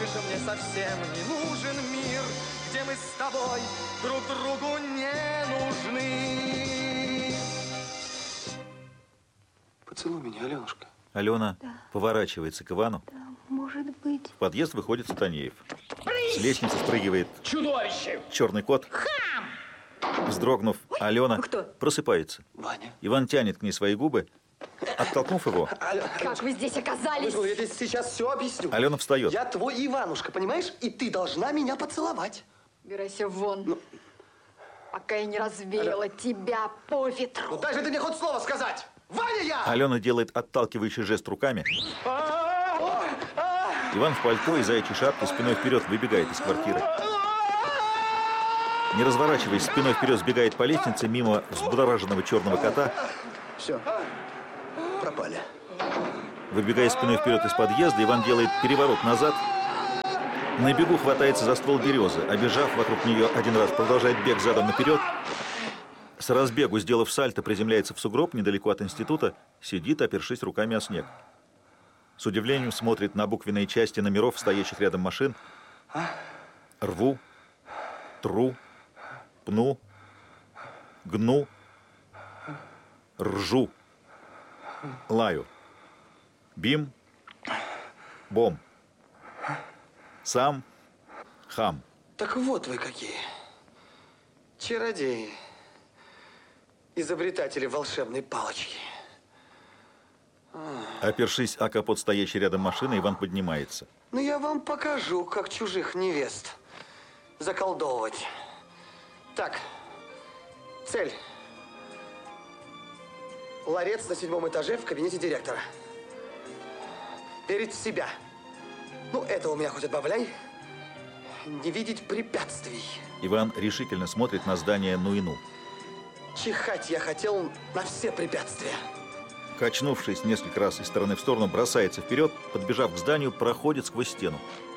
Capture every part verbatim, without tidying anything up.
больше мне совсем не нужен мир, где мы с тобой друг другу не нужны. Поцелуй меня, Аленушка. Алена да. поворачивается к Ивану. Да, может быть. В подъезд выходит Сатанеев. С лестницы спрыгивает чудовище! Черный кот. Хам! Вздрогнув, Алена Кто? просыпается. Ваня. Иван тянет к ней свои губы. Оттолкнув его, Как вы здесь оказались? Я тебе сейчас все объясню. Алена встает. Я твой Иванушка, понимаешь? И ты должна меня поцеловать. Убирайся вон. Ну. Пока я не развеяла Алена. тебя по ветру. Ну дай же ты мне хоть слово сказать. Ваня я! Алена делает отталкивающий жест руками. Иван в пальто и заячьей шапке спиной вперед выбегает из квартиры. Не разворачиваясь, спиной вперед сбегает по лестнице мимо взбудораженного черного кота. Все, пропали. Выбегая спиной вперед из подъезда, Иван делает переворот назад. На бегу хватается за ствол березы. Обежав вокруг нее один раз, продолжает бег задом наперед. С разбегу, сделав сальто, приземляется в сугроб недалеко от института, сидит, опершись руками о снег. С удивлением смотрит на буквенные части номеров стоящих рядом машин. Рву, тру, пну, гну, ржу, лаю. Бим, бом. Сам, хам. Так вот вы какие. Чародеи. Изобретатели волшебной палочки. Опершись о капот стоящей рядом машины, Иван поднимается. Ну, я вам покажу, как чужих невест заколдовывать. Так, цель. Ларец на седьмом этаже в кабинете директора. Верить в себя. Ну, это у меня хоть отбавляй. Не видеть препятствий. Иван решительно смотрит на здание Ну-и-Ну. Чихать я хотел на все препятствия. Качнувшись несколько раз из стороны в сторону, бросается вперед, подбежав к зданию, проходит сквозь стену.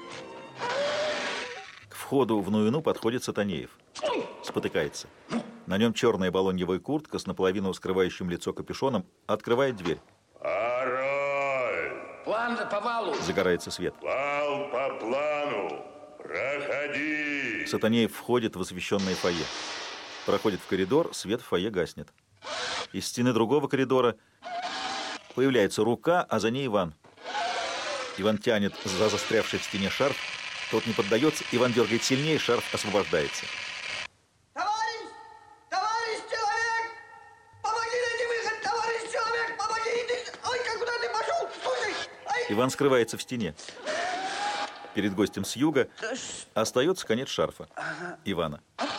К входу в Ну-и-Ну подходит Сатанеев. Спотыкается. На нем черная балоньевая куртка с наполовину скрывающим лицо капюшоном. Открывает дверь. Пароль! План по валу! Загорается свет. Вал по плану! Проходи! Сатанеев входит в освещенное фойе. Проходит в коридор, свет в фойе гаснет. Из стены другого коридора появляется рука, а за ней Иван. Иван тянет за застрявший в стене шарф. Тот не поддается. Иван дергает сильнее, шарф освобождается. Товарищ! Товарищ человек! Помоги найти выход! Товарищ человек! Помоги! Ой, как куда ты пошел? Слушай! Ай! Иван скрывается в стене. Перед гостем с юга остается конец шарфа Ивана.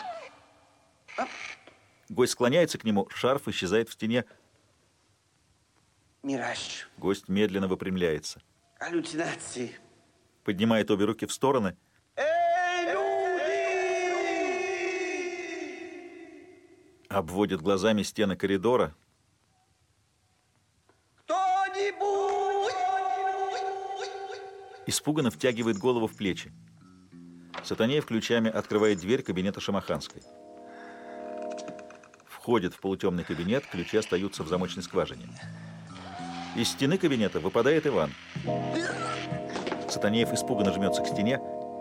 Гость склоняется к нему, шарф исчезает в стене. Мираж. Гость медленно выпрямляется. Галлюцинации. Поднимает обе руки в стороны. Эй, люди! Обводит глазами стены коридора. Кто-нибудь! Испуганно втягивает голову в плечи. Сатанеев ключами открывает дверь кабинета Шамаханской. Входит в полутемный кабинет, ключи остаются в замочной скважине. Из стены кабинета выпадает Иван. Сатанеев испуганно жмется к стене.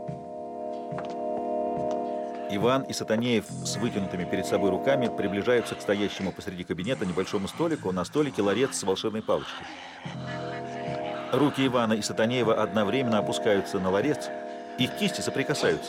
Иван и Сатанеев с вытянутыми перед собой руками приближаются к стоящему посреди кабинета небольшому столику. На столике ларец с волшебной палочкой. Руки Ивана и Сатанеева одновременно опускаются на ларец. Их кисти соприкасаются.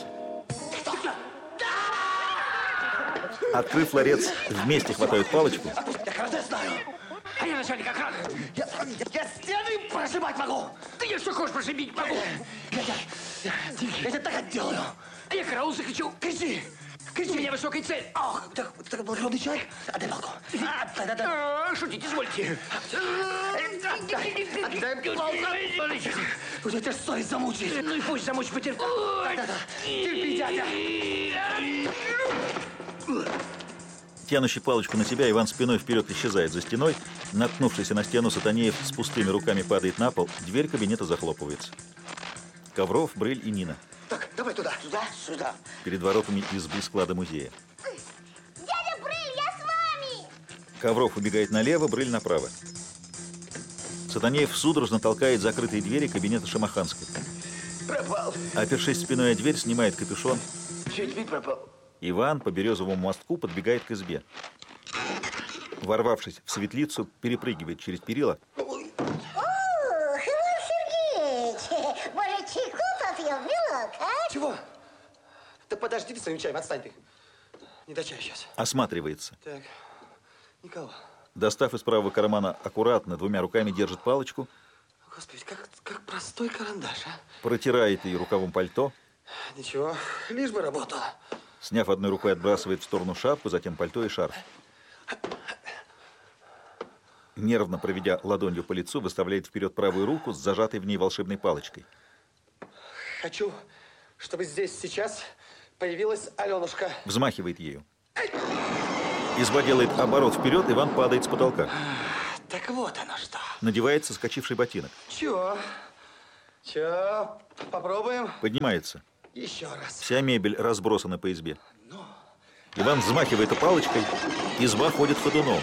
Открыв ларец, вместе хватают палочку. Я каждый знаю. А я начальник охраны. Я, я, я стены прошибать могу. Ты я что хочешь прошибить могу? Я, я, я, я тебя так отделаю. А я караул закричу. Кричи. У меня высокая цель. Ох, ты, ты такой благородный человек. Отдай палку. А, да, да, да. А, шутить извольте. Отдай палку. У тебя совесть замучает. Ну и пусть замучит, потерпи. Да, да, да. Терпи, дядя. Тянущий палочку на себя, Иван спиной вперед исчезает за стеной. Наткнувшийся на стену, Сатанеев с пустыми руками падает на пол. Дверь кабинета захлопывается. Ковров, Брыль и Нина. Так, давай туда. Сюда, сюда. Перед воротами избы склада музея. Дядя Брыль, я с вами! Ковров убегает налево, Брыль направо. Сатанеев судорожно толкает закрытые двери кабинета Шамаханской. Пропал. Опершись спиной о дверь, снимает капюшон. Чуть вид пропал. Иван по березовому мостку подбегает к избе. Ворвавшись в светлицу, перепрыгивает через перила. Ох, Иван Сергеевич, может, чайку попьем, белок, а? Чего? Да подожди ты своим чаем, отстань ты. Не до чая сейчас. Осматривается. Так, никого. Достав из правого кармана, аккуратно двумя руками держит палочку, Господи, как, как простой карандаш, а? протирает ее рукавом пальто, Ничего, лишь бы работало. сняв одной рукой, отбрасывает в сторону шапку, затем пальто и шарф. Нервно проведя ладонью по лицу, выставляет вперед правую руку с зажатой в ней волшебной палочкой. Хочу, чтобы здесь сейчас появилась Аленушка. Взмахивает ею. Изба делает оборот вперед, Иван падает с потолка. Так вот оно что. Надевает соскочивший ботинок. Чё? Чё? Попробуем? Поднимается. Еще раз. Вся мебель разбросана по избе. Иван взмахивает палочкой, изба ходит ходуном.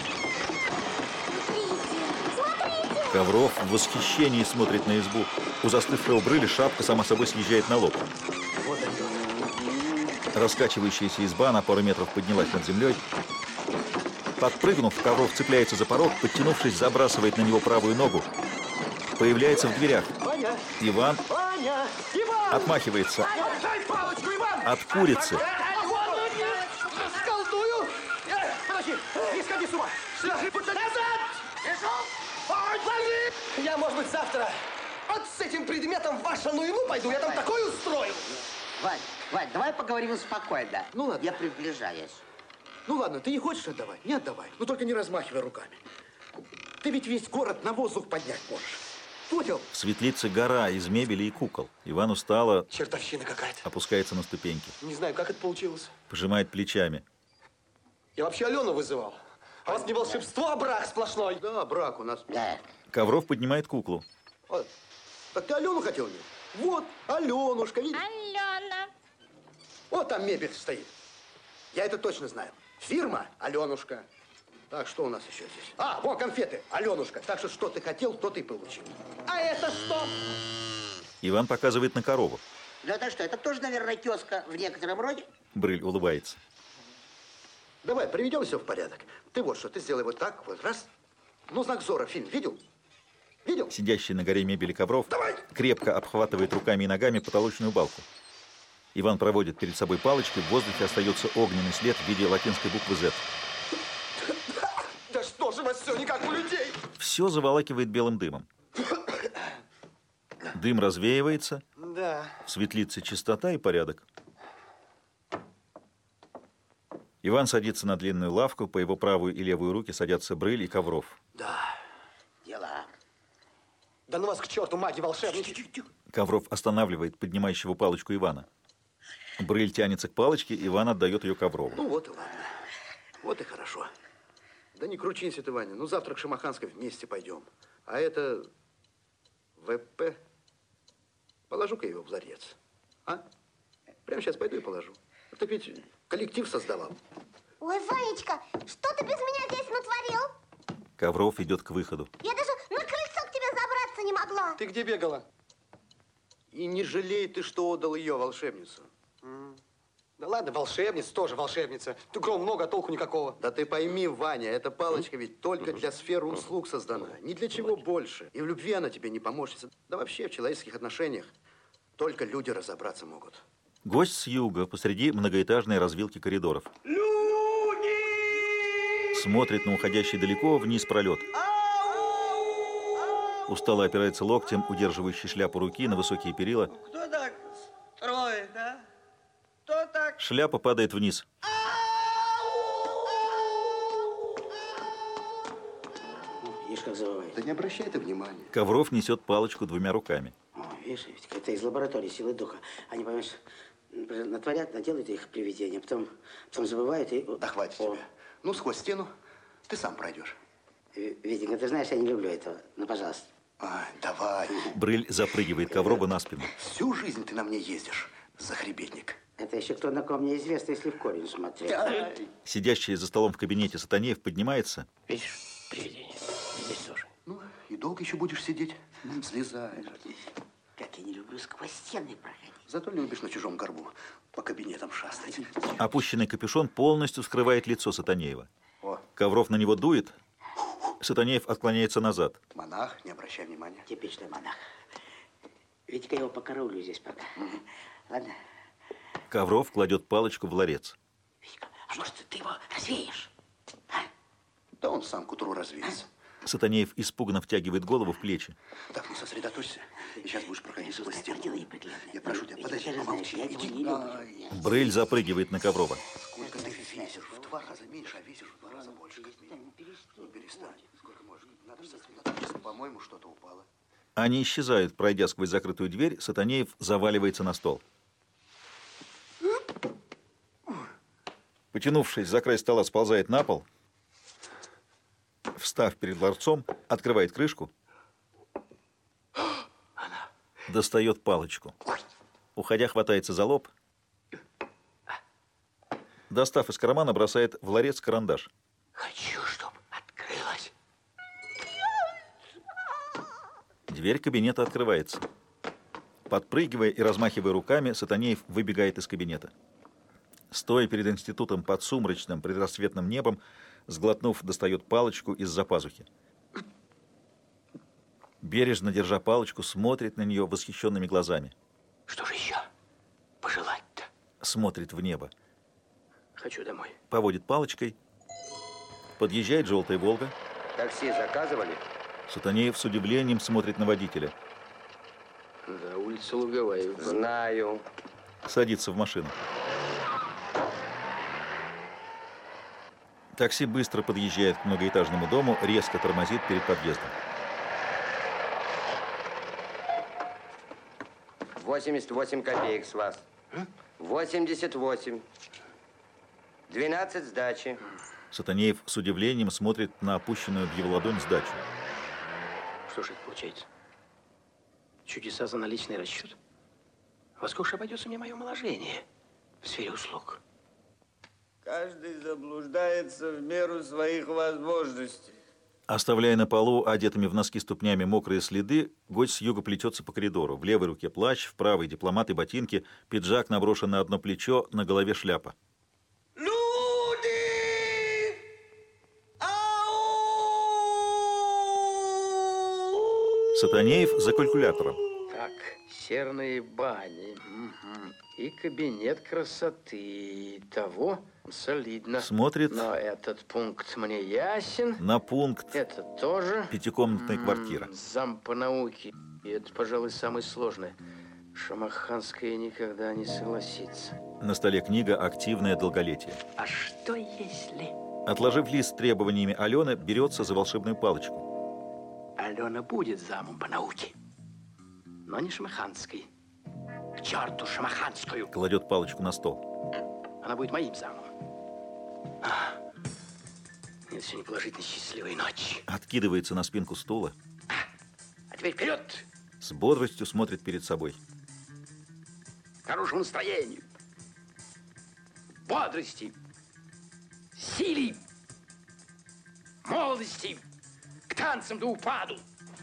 Ковров в восхищении смотрит на избу. У застывшего Брыля шапка сама собой съезжает на лоб. Вот они. Раскачивающаяся изба на пару метров поднялась над землей. Подпрыгнув, Ковров цепляется за порог, подтянувшись, забрасывает на него правую ногу. Появляется в дверях. Ваня! Иван Ваня! Иван! отмахивается Дай палочку, Иван! от курицы. Сколдую! Подожди, не сходи с ума! Назад! Я, может быть, завтра вот с этим предметом в вашу ну пойду. Я там такой устрою. Вань, Вань, давай поговорим спокойно. Ну ладно. Я приближаюсь. Ну ладно, ты не хочешь отдавать? Не отдавай. Ну только не размахивай руками. Ты ведь весь город на воздух поднять можешь. Понял? В светлице гора из мебели и кукол. Иван устало Чертовщина какая-то. опускается на ступеньки. Не знаю, как это получилось. Пожимает плечами. Я вообще Алену вызывал. А у вас не волшебство, а брак сплошной. Да, брак у нас. Да. Ковров поднимает куклу. Вот. Так ты Алену хотел мне? Вот, Аленушка, видишь? Алена. Вот там мебель стоит. Я это точно знаю. Фирма Аленушка. Так, что у нас еще здесь? А, вон конфеты, Аленушка. Так что, что ты хотел, то ты получил. А это что? Иван показывает на корову. Ну это что, это тоже, наверное, тезка в некотором роде? Брыль улыбается. Давай, приведем все в порядок. Ты вот что, ты сделай вот так, вот раз. Ну, знак Зорро, фильм видел? Видел? Сидящий на горе мебели Ковров Давай! крепко обхватывает руками и ногами потолочную балку. Иван проводит перед собой палочкой, в воздухе остается огненный след в виде латинской буквы «З». Да что же у вас все не как у людей? Все заволакивает белым дымом. Дым развеивается, Да. в светлице чистота и порядок. Иван садится на длинную лавку, по его правую и левую руки садятся Брыль и Ковров. Да. Дела. Да ну вас к черту, маги-волшебники. Ковров останавливает поднимающего палочку Ивана. Брыль тянется к палочке, Иван отдает ее Коврову. Ну вот и ладно. Вот и хорошо. Да не кручинься ты, Ваня. Ну завтра к Шамаханской вместе пойдем. А это ВП. Положу-ка его в ларец. А? Прямо сейчас пойду и положу. Так ведь коллектив создавал. Ой, Ванечка, что ты без меня здесь натворил? Ковров идет к выходу. Я даже на крыльцо к тебе забраться не могла. Ты где бегала? И не жалей ты, что отдал ее волшебницу. Да ладно, волшебница тоже волшебница. Ты гром много, а толку никакого. Да ты пойми, Ваня, эта палочка ведь только для сферы услуг создана. Ни для чего больше. И в любви она тебе не помощница. Да вообще в человеческих отношениях только люди разобраться могут. Гость с юга посреди многоэтажной развилки коридоров. Люди! Смотрит на уходящий далеко вниз пролет. Устало опирается локтем, удерживающий шляпу руки на высокие перила. Кто так строит, а? Кто так? Шляпа падает вниз. Видишь, как завывает. Да не обращай ты внимания. Ковров несет палочку двумя руками. О, видишь, ведь это из лаборатории силы духа. Они, понимаешь, например, натворят, наделают их привидения, потом, потом забывают и... Да хватит О. тебя. Ну, сквозь стену ты сам пройдешь. Ви- Витенька, ты знаешь, я не люблю этого. Ну, пожалуйста. Ай, давай. Брыль запрыгивает Коврова на спину. Всю жизнь ты на мне ездишь, захребетник. Это еще кто на ком мне известно, если в корень смотреть. Сидящий за столом в кабинете Сатанеев поднимается. Видишь, привидение. Здесь тоже. Ну, и долго еще будешь сидеть? Слезай. Как я не люблю сквозь стены проходить. Зато любишь на чужом горбу по кабинетам шастать. Опущенный капюшон полностью скрывает лицо Сатанеева. О, Ковров на него дует. Сатанеев отклоняется назад. монах, не обращай внимания. Типичный монах. Ведь-ка я его покараулю здесь пока. Ладно? Ковров кладет палочку в ларец. Витька, а может, ты его развеешь? А? Да он сам к утру развеется. Сатанеев испуганно втягивает голову в плечи. Так, ну сосредоточься. И сейчас будешь проходить сквозь стену. Делай неприятно. Я прошу тебя, Ведь подожди, ты же знаешь, помолчи. я его Иди. не люблю. Ай, Брыль запрыгивает на Коврова. сколько ты весишь? В два раза меньше, а весишь в два раза больше. Как минимум. Ну, перестань. Сколько можешь? Надо сосредоточиться. По-моему, что-то упало. Они исчезают. Пройдя сквозь закрытую дверь, Сатанеев заваливается на стол. Потянувшись за край стола, сползает на пол. Встав перед ларцом, открывает крышку. Достает палочку. Уходя, хватается за лоб. Достав из кармана, бросает в ларец карандаш. Хочу, чтобы открылась. Дверь кабинета открывается. Подпрыгивая и размахивая руками, Сатанеев выбегает из кабинета. Стоя перед институтом под сумрачным предрассветным небом, сглотнув, достает палочку из-за пазухи. Бережно держа палочку, смотрит на нее восхищенными глазами. Что же еще пожелать-то? Смотрит в небо. Хочу домой. Поводит палочкой. Подъезжает желтая «Волга». Такси заказывали? Сатанеев с удивлением смотрит на водителя. Да, улица Луговая. Знаю. Садится в машину. Такси быстро подъезжает к многоэтажному дому, резко тормозит перед подъездом. восемьдесят восемь копеек с вас. восемьдесят восемь. двенадцать сдачи. Сатанеев с удивлением смотрит на опущенную в его ладонь сдачу. Что же это получается? Чудеса за наличный расчет? Во сколько же обойдется мне мое моложение в сфере услуг? Каждый заблуждается в меру своих возможностей. Оставляя на полу одетыми в носки ступнями мокрые следы, гость с юга плетется по коридору. В левой руке плащ, в правой дипломат и ботинки, пиджак наброшен на одно плечо, на голове шляпа. Люди! Ау! Сатанеев за калькулятором. Так, серные бани. Мгм. И кабинет красоты. Того солидно. Смотрит. Но этот пункт мне ясен. На пункт Это тоже. пятикомнатная квартира. Зам по науке. И это, пожалуй, самое сложное. Шамаханская никогда не согласится. На столе книга «Активное долголетие». А что если... Отложив лист с требованиями Алены, берется за волшебную палочку. Алена будет замом по науке. Но не Шамаханской. К черту Шамаханскую. Кладет палочку на стол. Она будет моим замом. А, нет, все не положительно счастливой ночи. Откидывается на спинку стула. А теперь вперед! С бодростью смотрит перед собой. К хорошему настроению. Бодрости. Силе. Молодости. К танцам до упаду.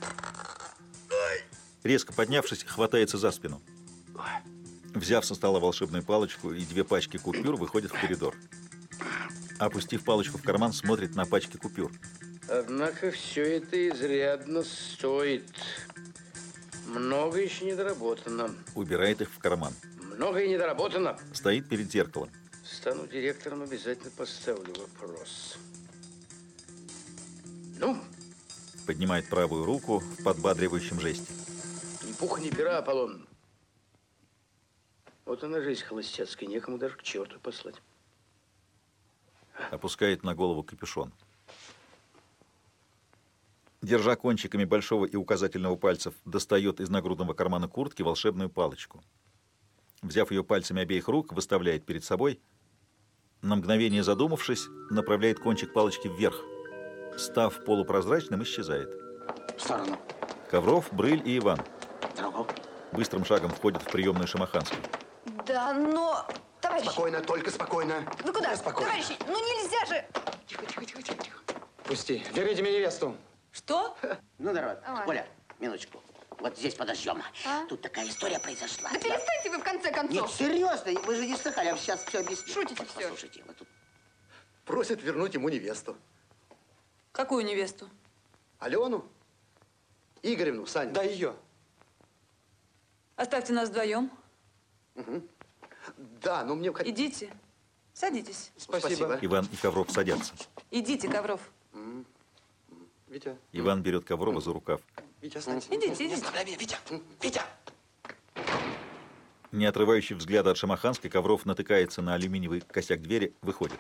Резко поднявшись, хватается за спину. Взяв со стола волшебную палочку и две пачки купюр, выходит в коридор. Опустив палочку в карман, смотрит на пачки купюр. Однако все это изрядно стоит. Много еще недоработано. Убирает их в карман. Многое недоработано. Стоит перед зеркалом. Стану директором, обязательно поставлю вопрос. Ну? Поднимает правую руку в подбадривающем жесте. Ни пуха, ни пера, Аполлон. Вот она жизнь холостяцкая, некому даже к черту послать. Опускает на голову капюшон. Держа кончиками большого и указательного пальцев, достает из нагрудного кармана куртки волшебную палочку. Взяв ее пальцами обеих рук, выставляет перед собой. На мгновение задумавшись, направляет кончик палочки вверх. Став полупрозрачным, исчезает. В сторону. Ковров, Брыль и Иван. Дорогу. Быстрым шагом входят в приемную Шамаханской. Да, но... Товарищи, Спокойно, только спокойно. ну куда? Спокойно. Товарищи, ну нельзя же... Тихо, тихо, тихо, тихо, тихо. Пусти. Верните мне невесту. Что? Ну, здорово. Давай. Коля, минуточку. вот здесь подождем. А? Тут такая история произошла. Да перестаньте вы в конце Нет, концов. серьезно, вы же не слыхали, я сейчас все объясню. Шутите Вот, всё. Послушайте, вот тут. Просят вернуть ему невесту. Какую невесту? Алену? Игоревну, Саню. Да ее. Оставьте нас вдвоем. Угу. Да, но мне... Идите. Садитесь. Спасибо. Иван и Ковров садятся. Идите, Ковров. Витя. Иван берет Коврова за рукав. Витя, останься. Идите, Не идите. оставляй меня, Витя. Витя. Не отрывающий взгляда от Шамаханской, Ковров натыкается на алюминиевый косяк двери, выходит.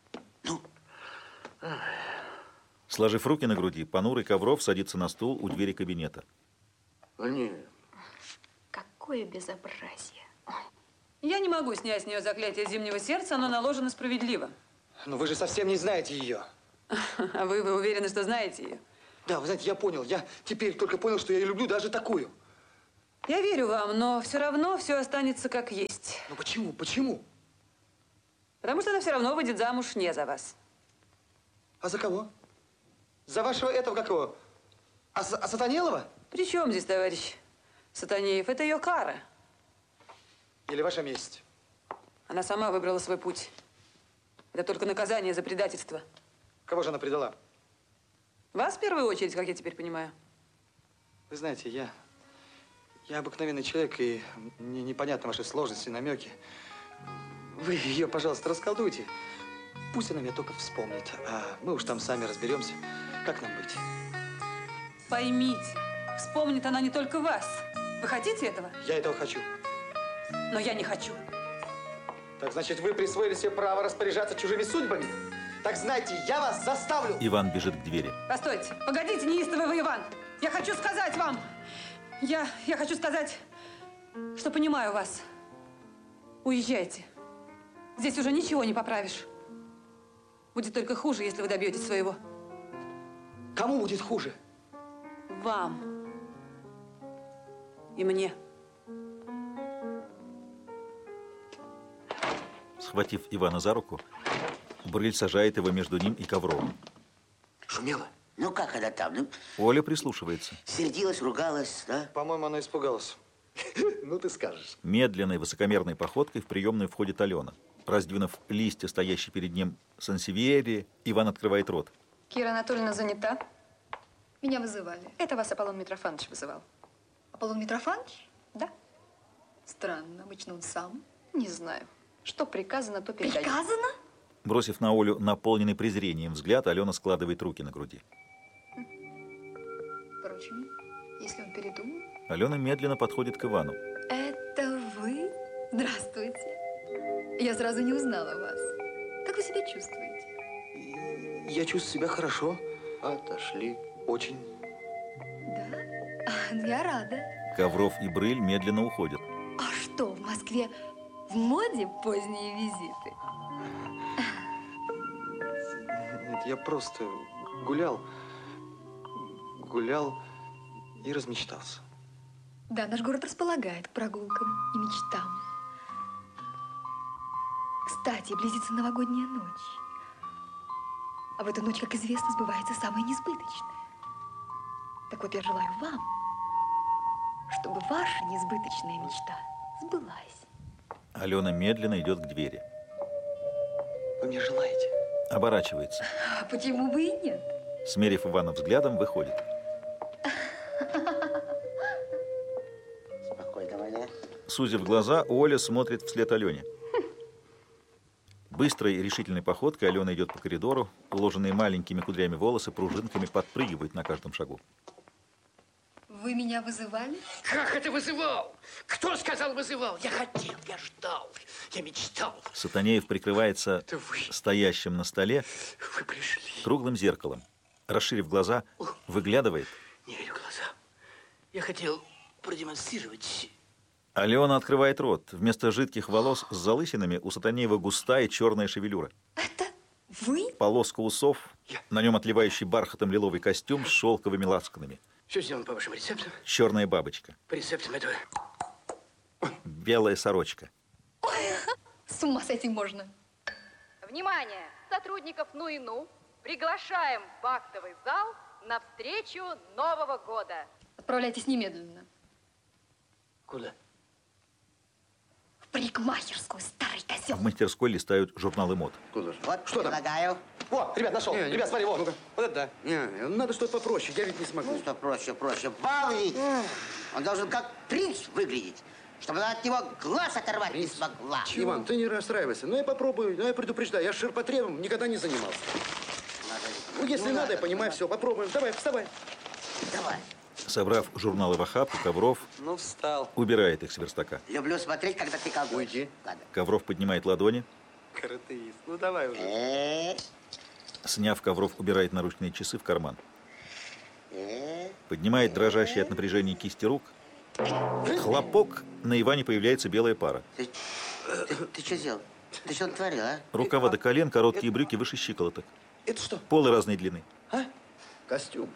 Сложив руки на груди, понурый Ковров садится на стул у двери кабинета. Нет. Какое безобразие. Я не могу снять с нее заклятие зимнего сердца, оно наложено справедливо. Но вы же совсем не знаете ее. А вы, вы уверены, что знаете ее? Да, вы знаете, я понял. Я теперь только понял, что я ее люблю даже такую. Я верю вам, но все равно все останется как есть. Ну почему? Почему? Потому что она все равно выйдет замуж не за вас. А за кого? За вашего этого какого? А, а Сатанелова? При чем здесь, товарищ Сатанеев? Это ее кара. Или ваша месть? Она сама выбрала свой путь. Это только наказание за предательство. Кого же она предала? Вас в первую очередь, как я теперь понимаю. Вы знаете, я... Я обыкновенный человек, и мне непонятны ваши сложности, намеки. Вы ее, пожалуйста, расколдуйте. Пусть она меня только вспомнит, а мы уж там сами разберемся, как нам быть. Поймите, вспомнит она не только вас. Вы хотите этого? Я этого хочу. Но я не хочу. Так значит, вы присвоили себе право распоряжаться чужими судьбами? Так знайте, я вас заставлю! Иван бежит к двери. Постойте, погодите, неистовый вы, Иван. Я хочу сказать вам, я, я хочу сказать, что понимаю вас. Уезжайте. Здесь уже ничего не поправишь. Будет только хуже, если вы добьетесь своего. Кому будет хуже? Вам. И мне. Схватив Ивана за руку, Брыль сажает его между ним и Ковровым. Шумела? Ну как она там? Ну, Оля прислушивается. сердилась, ругалась, да? По-моему, она испугалась. Ну, ты скажешь. Медленной, высокомерной походкой в приемную входит Алена. Раздвинув листья, стоящие перед ним сансевиерии, Иван открывает рот. Кира Анатольевна занята? Меня вызывали. Это вас Аполлон Митрофанович вызывал. Аполлон Митрофанович? Да? Странно, обычно он сам. Не знаю. Что приказано, то передаю. Приказано? Бросив на Олю наполненный презрением взгляд, Алена складывает руки на груди. Впрочем, если он передумал... Алена медленно подходит к Ивану. Это вы? Здравствуйте. Я сразу не узнала вас. Как вы себя чувствуете? Я чувствую себя хорошо. Отошли. Очень. Да? А, я рада. Ковров и Брыль медленно уходят. А что, в Москве в моде поздние визиты? Нет, я просто гулял. Гулял и размечтался. Да, наш город располагает к прогулкам и мечтам. Кстати, близится новогодняя ночь. А в эту ночь, как известно, сбывается самое несбыточное. Так вот, я желаю вам, чтобы ваша несбыточная мечта сбылась. Алена медленно идет к двери. Вы мне желаете? Оборачивается. А почему бы и нет? Смерив Ивана взглядом, выходит. Спокойно, Ваня. Сузив глаза, Оля смотрит вслед Алене. Быстрой и решительной походкой Алена идет по коридору. Уложенные маленькими кудрями волосы пружинками подпрыгивают на каждом шагу. Вы меня вызывали? Как это вызывал? Кто сказал вызывал? Я хотел, я ждал, я мечтал. Сатанеев прикрывается стоящим на столе Вы пришли. круглым зеркалом. Расширив глаза, выглядывает. Не верю глазам. Я хотел продемонстрировать. Алена открывает рот. Вместо жидких волос с залысинами у Сатанеева густая черная шевелюра. Это вы? Полоска усов, на нем отливающий бархатом лиловый костюм с шелковыми лацканами. Все сделано по вашим рецептам. Черная бабочка. По рецептам этого. Белая сорочка. С ума сойти можно. Внимание! Сотрудников Ну и Ну приглашаем в актовый зал на встречу Нового года. Отправляйтесь немедленно. Куда? В парикмахерскую, старый козел. В мастерской листают журналы мод. Куда же? Вот, Что там? предлагаю. О, ребят, нашел. Не, не. Ребят, смотри, вот. Вот это да. Не, надо что-то попроще, я ведь не смогу. Ну, что проще, проще. Баловень. Он должен как принц выглядеть, чтобы она от него глаз оторвать не смогла. Иван, ты не расстраивайся. Ну, я попробую, но я предупреждаю, я ширпотребом никогда не занимался. Ну, если Ну, надо, надо, я понимаю, надо. все, попробуем. Давай, вставай. Давай. Собрав журналы в охапку, Ковров Ну, встал. убирает их с верстака. Люблю смотреть, когда ты колдуешь. Уйди. Ладно. Ковров поднимает ладони. Каратеист. Ну, давай уже. Э, Сняв, Ковров убирает наручные часы в карман. э. Поднимает дрожащие от напряжения кисти рук. Хлопок, на Иване появляется белая пара. Ты, ты, ты что сделал? Ты что натворил, а? Рукава до колен, короткие брюки выше щиколоток. Это что? Полы разной длины. А? Костюм.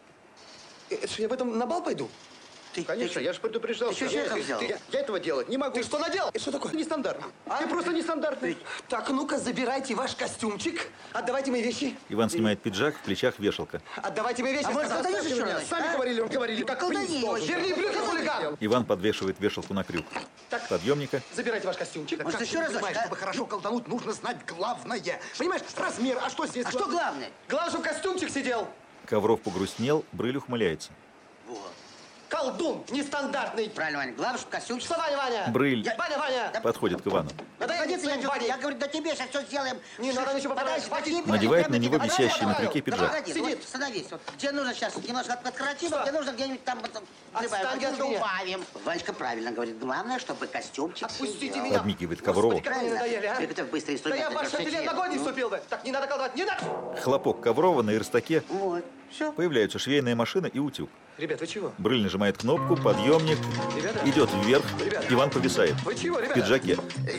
Это что, я в этом на бал пойду? Ты, Конечно, ты, я же предупреждал. ты что, я, чехов взял? я- я этого делать не могу. Ты что наделал? Это что такое? Ты нестандартный. Ты просто нестандартный. Так, ну-ка, забирайте ваш костюмчик. Отдавайте мои вещи. Иван снимает пиджак, в плечах вешалка. Отдавайте мои вещи. А может, сказал. отдашь еще раз? Сами а? говорили, говорили, как Колдани принц его, должен. Сергей. Верни брюки, хулиган. Иван подвешивает вешалку на крюк. Так. Подъемника. Забирайте ваш костюмчик. Может, Как еще ты разок, понимаешь, а? чтобы хорошо колдануть, нужно знать главное. Понимаешь, размер, а что здесь? А что главное? Главное, чтобы костюмчик сидел. Ковров погрустнел, Брыль ухмыляется. Вот. Колдун нестандартный. Правильно, Ваня. Главное, чтобы костюмчик... Вставай, Ваня. Брыль Я- Ваня, Ваня. подходит к Ивану. Надо Погоди, я, я, Ваня. я говорю, да тебе сейчас все сделаем. Не надо ничего Подальше, поправить. подальше, Надевает прямо на него тебе. висящий на Давай, крюке давай, пиджак. Погоди, Сидит. вот, становись. Вот. Тебе нужно сейчас немножко откоротить, Что? тебе нужно где-нибудь там... вот, прибавим, Отстаньте от где-то меня. убавим. Ванечка правильно говорит. Главное, чтобы костюмчик Отпустите сидел. меня. Подмигивает Коврову. Как вы мне надоели, а? Приготовь быстрый Да инструмент. я в ваш ателье ногой не вступил бы. Так, не надо колдовать, не надо. Хлопок Коврова на верстаке. Вот, все. Появляются швейная машина и утюг. Ребят, вы чего? Брыль нажимает кнопку, подъемник, Ребята? идет вверх, Ребята? Иван повисает. Вы чего, В ребята? пиджаке.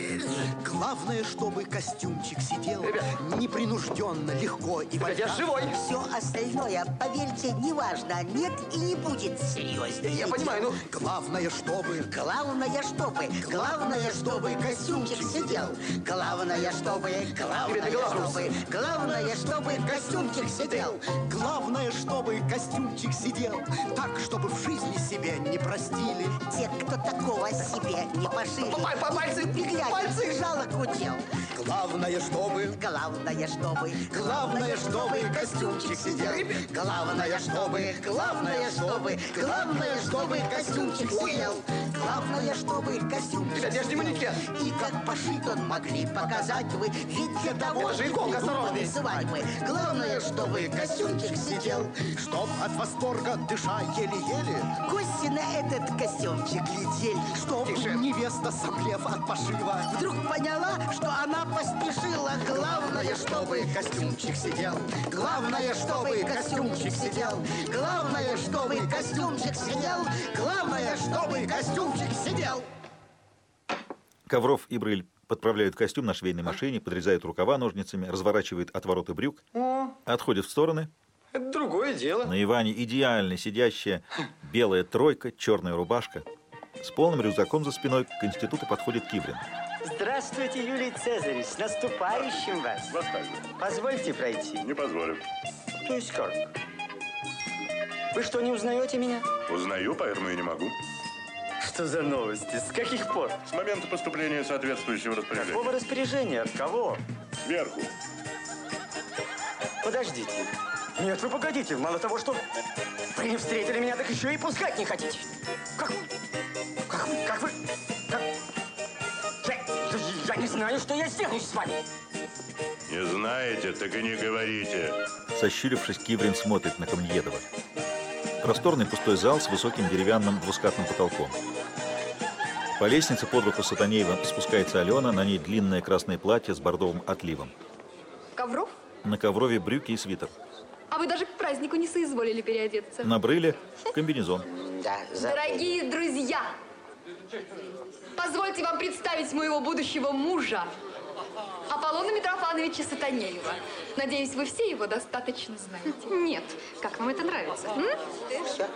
Главное, чтобы костюмчик сидел Ребят. непринужденно, легко и Ребят, я живой. Все остальное, поверьте, неважно. Нет и не будет серьезнее. Я понимаю, ну... Главное, чтобы... Главное, чтобы, главное, чтобы костюмчик сидел. Главное, чтобы, главное, Ребята, главное. чтобы, главное, чтобы костюмчик сидел. Главное, чтобы костюмчик сидел так, чтобы в жизни себе не простили. Те, кто такого себе не пошили. Паль- паль- пальцы, Глянь, пальцы. жалок удел. Главное, чтобы... Главное, чтобы, Главное, чтобы костюмчик сидел. Главное, чтобы, главное, чтобы, главное, чтобы костюмчик сидел. Главное, чтобы костюмчик Ребят, я ж не манекен. И как пошит он могли показать вы. Ведь для того, Это же иголка здоровая. свадьбы. Главное, чтобы костюмчик сидел. Чтоб от восторга дыша еле-еле. Гости на этот костюмчик глядели. Чтоб невеста, сомлев от пошива, Вдруг поняла, что она поспешила. Главное, чтобы костюмчик сидел. Главное, чтобы костюмчик сидел. Главное, чтобы костюмчик сидел. Главное, чтобы костюмчик сидел. Ковров и Брыль подправляют костюм на швейной машине, подрезают рукава ножницами, разворачивают отвороты брюк, О, отходят в стороны. это другое дело. На Иване идеально сидящая белая тройка, черная рубашка. С полным рюкзаком за спиной к институту подходит Киврин. Здравствуйте, Юлий Цезаревич, с наступающим вас. Позвольте пройти. Не позволю. То есть как? Вы что, не узнаете меня? Узнаю, поэтому и не могу. Что за новости? С каких пор? С момента поступления соответствующего распоряжения. Какого распоряжения? От кого? Сверху. Подождите. Нет, вы погодите. Мало того, что вы не встретили меня, так еще и пускать не хотите. Как вы? Как вы? Как вы? Как? Я, я, я не знаю, что я сделаю с вами. Не знаете, так и не говорите. Сощурившись, Киврин смотрит на Камнеедова. Просторный пустой зал с высоким деревянным двускатным потолком. По лестнице под руку Сатанеева спускается Алена, на ней длинное красное платье с бордовым отливом. Ковров? На Коврове брюки и свитер. А вы даже к празднику не соизволили переодеться. На Брыле комбинезон. Да, Дорогие друзья, позвольте вам представить моего будущего мужа, Аполлона Митрофановича Сатанеева. Надеюсь, вы все его достаточно знаете. Нет. Как вам это нравится? М? Все.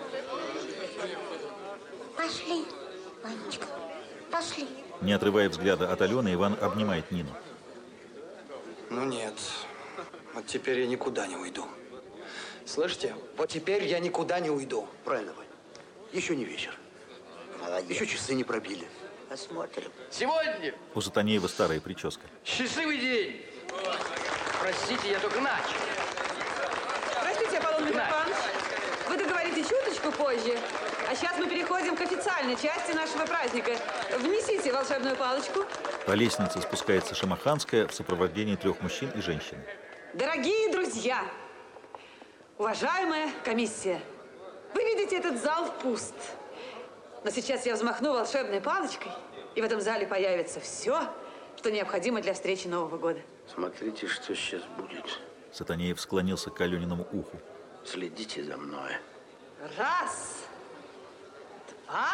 Пошли, Ванечка, пошли. Не отрывая взгляда от Алены, Иван обнимает Нину. Ну нет, вот теперь я никуда не уйду. Слышите? Вот теперь я никуда не уйду. Правильно, Вань. Еще не вечер. Молодец. Еще часы не пробили. Посмотрим. Сегодня У Сатанеева старая прическа. счастливый день. Простите, я только начал. Простите, Аполлон Митрофанович, вы договорите чуточку позже. А сейчас мы переходим к официальной части нашего праздника. Внесите волшебную палочку. По лестнице спускается Шамаханская в сопровождении трех мужчин и женщины. Дорогие друзья, уважаемая комиссия, вы видите, этот зал пуст. Но сейчас я взмахну волшебной палочкой, и в этом зале появится все, что необходимо для встречи Нового года. Смотрите, что сейчас будет. Сатанеев склонился к Алениному уху. Следите за мной. Раз, два,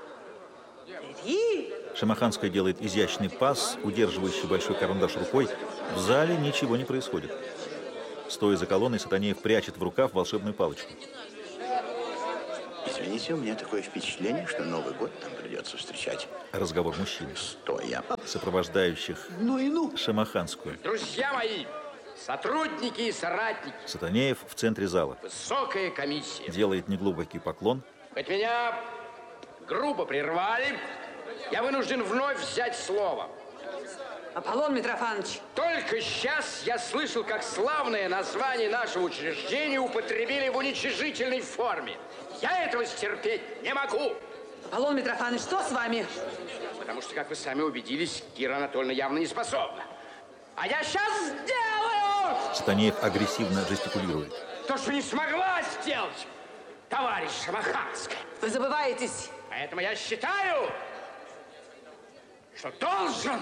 три. Шамаханская делает изящный пас, удерживающий большой карандаш рукой. В зале ничего не происходит. Стоя за колонной, Сатанеев прячет в рукав волшебную палочку. Извините, у меня такое впечатление, что Новый год нам придется встречать. Разговор мужчин. Стоя. Сопровождающих ну и ну. Шамаханскую. Друзья мои, сотрудники и соратники, Сатанеев в центре зала. высокая комиссия. Делает неглубокий поклон. Хоть меня грубо прервали, я вынужден вновь взять слово. Аполлон Митрофанович. Только сейчас я слышал, как славное название нашего учреждения употребили в уничижительной форме. Я этого стерпеть не могу. Аполлон Митрофанович, что с вами? Потому что, как вы сами убедились, Кира Анатольевна явно не способна. А я сейчас сделаю! Сатанеев агрессивно жестикулирует. То, что не смогла сделать товарищ Шамаханская. Вы забываетесь. Поэтому я считаю, что должен,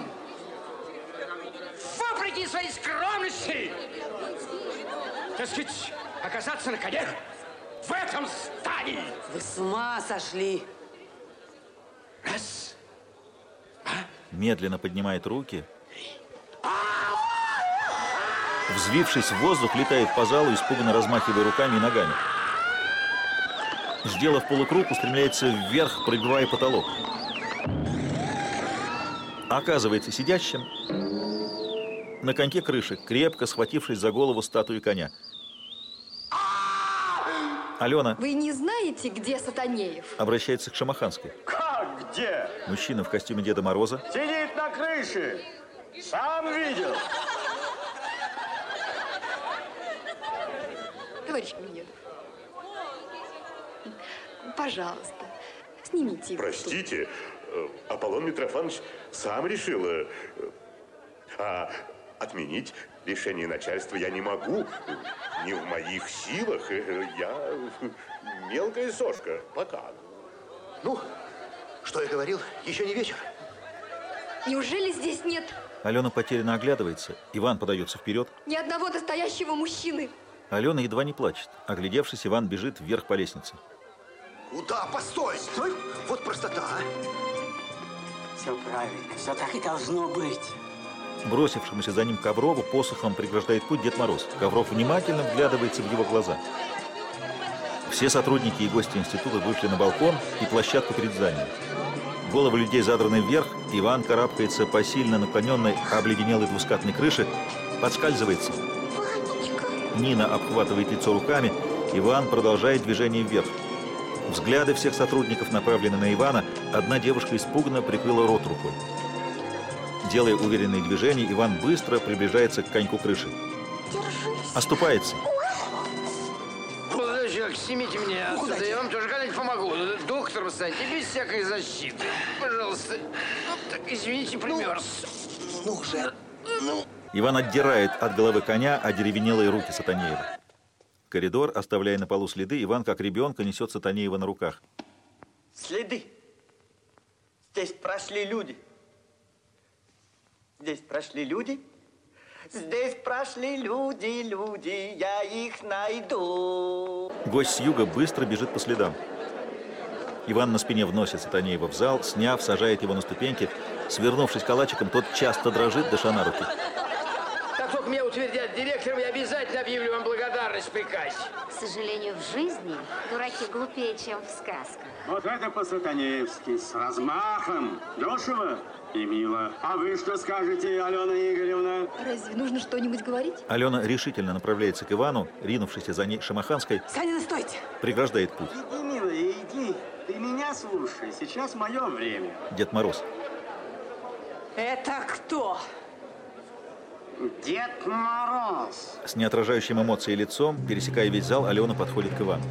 вопреки своей скромности, так сказать, оказаться на коне в этом здании. Вы с ума сошли. Раз. Медленно поднимает руки. Взвившись в воздух, летает по залу, испуганно размахивая руками и ногами. Сделав полукруг, устремляется вверх, пробивая потолок. Оказывается сидящим на коньке крыши, крепко схватившись за голову статуи коня. Алена Вы не знаете, где Сатанеев? обращается к Шамаханской. Как где? Мужчина в костюме Деда Мороза. Сидит на крыше. Сам видел. Товарищ Медведев, пожалуйста, снимите его. Простите, э, Аполлон Митрофанович сам решил. э, А отменить решение начальства я не могу. Не в моих силах. э, Я мелкая сошка. Пока. Ну, что я говорил, еще не вечер. Неужели здесь нет Алена потерянно оглядывается. Иван подается вперед. ни одного настоящего мужчины? Алена едва не плачет. Оглядевшись, Иван бежит вверх по лестнице. Куда? Постой! Стой! Вот простота, а! Все правильно, все так и должно быть. Бросившемуся за ним Коврову посохом преграждает путь Дед Мороз. Ковров внимательно вглядывается в его глаза. Все сотрудники и гости института вышли на балкон и площадку перед зданием. Головы людей задраны вверх, Иван карабкается по сильно наклоненной, обледенелой двускатной крыше, подскальзывается. Нина обхватывает лицо руками, Иван продолжает движение вверх. Взгляды всех сотрудников направлены на Ивана, одна девушка испуганно прикрыла рот рукой. Делая уверенные движения, Иван быстро приближается к коньку крыши. Оступается. Молодой человек, снимите меня Ну, отсюда, я вам тоже когда-нибудь помогу. Доктором станьте, без всякой защиты. Пожалуйста. Вот так, извините, примерз. Ну уже. Ну. Иван отдирает от головы коня одеревенелые руки Сатанеева. Коридор, оставляя на полу следы, Иван, как ребенка, несет Сатанеева на руках. Следы. Здесь прошли люди. Здесь прошли люди. Здесь прошли люди, люди, я их найду. Гость с юга быстро бежит по следам. Иван на спине вносит Сатанеева в зал, сняв, сажает его на ступеньки. Свернувшись калачиком, тот часто дрожит, дыша на руки. Как только меня утвердят директором, я обязательно объявлю вам благодарность в приказе. К сожалению, в жизни дураки глупее, чем в сказках. Вот это по-сатанеевски, с размахом, дешево и мило. А вы что скажете, Алена Игоревна? Разве нужно что-нибудь говорить? Алена решительно направляется к Ивану, ринувшийся за ней Шамаханской, Санина, стойте! преграждает путь. Иди, милая, иди. Сейчас слушай, сейчас мое время. Дед Мороз. Это кто? Дед Мороз. С неотражающим эмоций лицом, пересекая весь зал, Алена подходит к Ивану.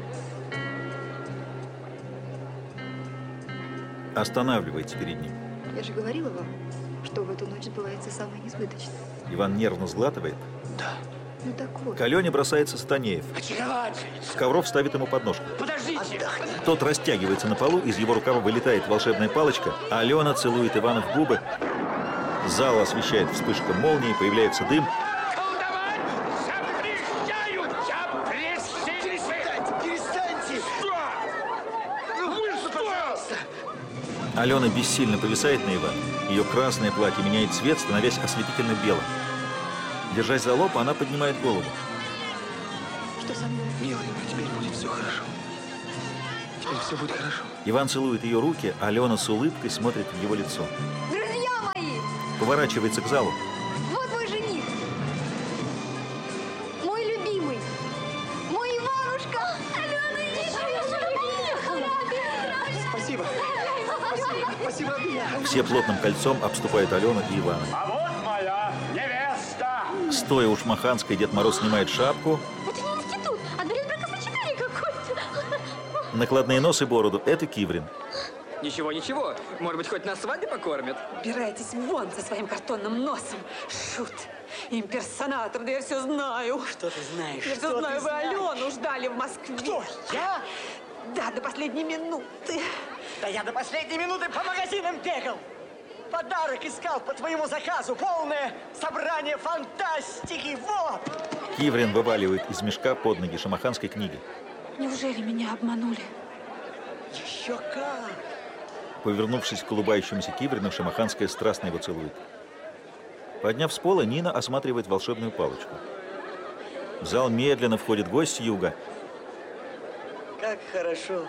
Останавливается перед ним. Я же говорила вам, что в эту ночь сбывается самое несбыточное. Иван нервно сглатывает. Да. Ну так вот. К Алене бросается Станеев. Очаровательница. Ковров ставит ему подножку. Подождите. Тот растягивается на полу, из его рукава вылетает волшебная палочка, а Алена целует Ивана в губы. Зал освещает вспышка молнии, появляется дым. Колдовать запрещаю! Запрещаю! Перестаньте! Перестаньте! Что? Вы что? Пожалуйста! Алена бессильно повисает на Иване. Ее красное платье меняет цвет, становясь ослепительно белым. Держась за лоб, она поднимает голову. Что со мной? Милая, теперь будет все хорошо. Теперь все будет хорошо. Иван целует ее руки, а Алена с улыбкой смотрит в его лицо. Друзья мои, Поворачивается к залу. вот мой жених. Мой любимый. Мой Иванушка. Спасибо. Спасибо. Спасибо, обнял. Все плотным кольцом обступают Алену и Ивана. А вот моя невеста. Стоя у Шмаханской, Дед Мороз снимает шапку, Это не институт, а дворец бракосочетания какой-то. накладные нос и бороду. Это Киврин. Ничего, ничего. Может быть, хоть на свадьбе покормят? Убирайтесь вон со своим картонным носом. Шут. Имперсонатор, да я все знаю. Что ты знаешь? Я все Что знаю, ты вы знаешь? Алену ждали в Москве. Кто? Я? Да, до последней минуты. Да я до последней минуты по магазинам бегал. Подарок искал по твоему заказу. Полное собрание фантастики. Вот. Киврин вываливает из мешка под ноги Шамаханской книги. Неужели меня обманули? Еще как. Повернувшись к улыбающемуся Киврину, Шамаханская страстно его целует. Подняв с пола, Нина осматривает волшебную палочку. В зал медленно входит гость с юга. Как хорошо.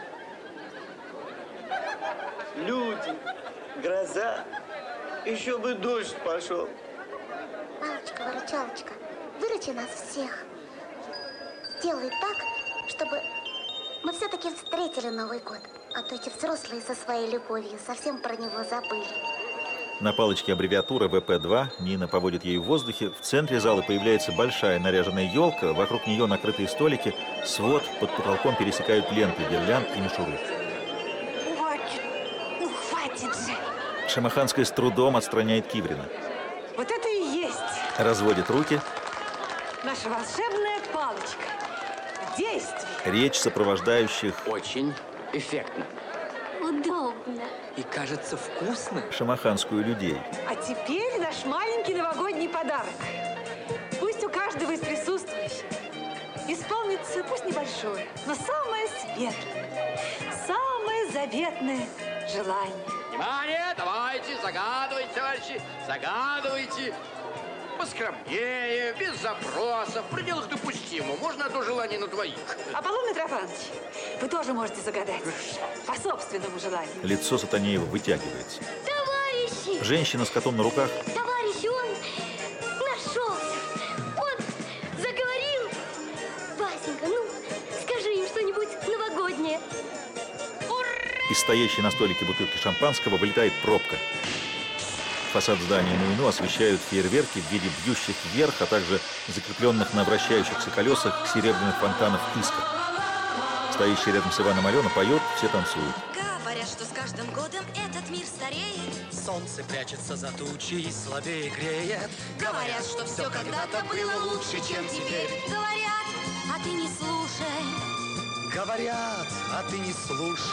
Люди, гроза. Еще бы дождь пошел. Палочка-выручалочка, выручи нас всех. Сделай так, чтобы мы все-таки встретили Новый год. А то эти взрослые со своей любовью совсем про него забыли. На палочке аббревиатура вэ пэ два. Нина поводит ею в воздухе. В центре зала появляется большая наряженная елка. Вокруг нее накрытые столики. Свод под потолком пересекают ленты, гирлянд и мишуры. Хватит. Ну, хватит же. Шамаханская с трудом отстраняет Киврина. Вот это и есть Разводит руки. наша волшебная палочка. В действии. Речь сопровождающих Очень эффектно. Удобно. И кажется вкусно. шамаханскую людей. А теперь наш маленький новогодний подарок. Пусть у каждого из присутствующих исполнится, пусть небольшое, но самое светлое, самое заветное желание. Внимание, давайте, загадывайте, товарищи, загадывайте. Поскромнее, без запросов, в пределах допустимого. Можно одно желание на двоих. Аполлон Митрофанович, вы тоже можете загадать по собственному желанию. Лицо Сатанеева вытягивается. Товарищи! Женщина с котом на руках Товарищи, он нашелся. Он заговорил. Васенька, ну, скажи им что-нибудь новогоднее. из стоящей на столике бутылки шампанского вылетает пробка. Фасад здания Нуино освещают фейерверки в виде бьющих вверх, а также закрепленных на вращающихся колесах серебряных фонтанов искр. Стоящий рядом с Иваном Алена поет, все танцуют. Говорят, что с каждым годом этот мир стареет. Солнце прячется за тучи и слабее греет. Говорят, что все когда-то было лучше, чем теперь. Говорят, а ты не слушай. Говорят, а ты не слушай.